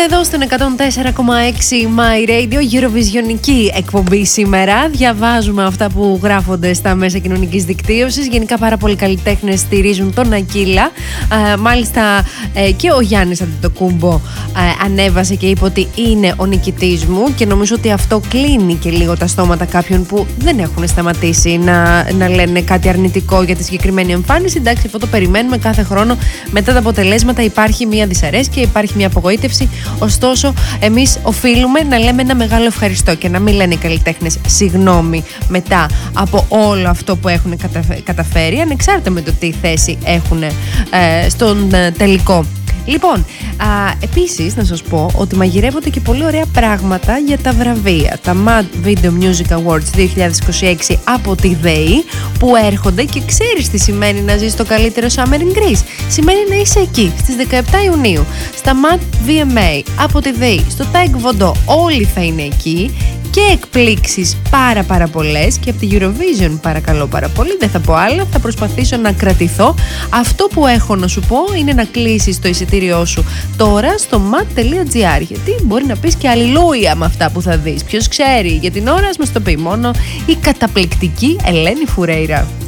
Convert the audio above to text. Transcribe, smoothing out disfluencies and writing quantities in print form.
εδώ στον 104,6 My Radio, Eurovisionική εκπομπή σήμερα. Διαβάζουμε αυτά που γράφονται στα μέσα κοινωνικής δικτύωσης. Γενικά πάρα πολλοί καλλιτέχνες στηρίζουν τον Ακύλα. Μάλιστα και ο Γιάννης Αντετοκούμπο ανέβασε και είπε ότι είναι ο νικητής μου, και νομίζω ότι αυτό κλείνει και λίγο τα στόματα κάποιων που δεν έχουν σταματήσει να λένε κάτι αρνητικό για τη συγκεκριμένη εμφάνιση. Εντάξει, αυτό το περιμένουμε κάθε χρόνο. Μετά τα αποτελέσματα υπάρχει μια δυσαρέσκεια, υπάρχει μια απογοήτευση. Ωστόσο, εμείς οφείλουμε να λέμε ένα μεγάλο ευχαριστώ και να μην λένε οι καλλιτέχνες συγγνώμη μετά από όλο αυτό που έχουν καταφέρει, ανεξάρτητα με το τι θέση έχουν στον τελικό. Λοιπόν, επίσης να σας πω ότι μαγειρεύονται και πολύ ωραία πράγματα για τα βραβεία. Τα Mad Video Music Awards 2026 από τη ΔΕΗ που έρχονται, και ξέρεις τι σημαίνει να ζεις το καλύτερο Summer in Greece. Σημαίνει να είσαι εκεί στις 17 Ιουνίου στα Mad VMA από τη ΔΕΗ, στο Taekwondo. Όλοι θα είναι εκεί. Και εκπλήξεις πάρα πολλές, και από τη Eurovision παρακαλώ πάρα πολύ, δεν θα πω άλλα, θα προσπαθήσω να κρατηθώ. Αυτό που έχω να σου πω είναι να κλείσεις το εισιτήριό σου τώρα στο mat.gr, γιατί μπορεί να πεις και αλληλούια με αυτά που θα δεις. Ποιος ξέρει, για την ώρα ας μας το πει μόνο η καταπληκτική Ελένη Φουρέιρα.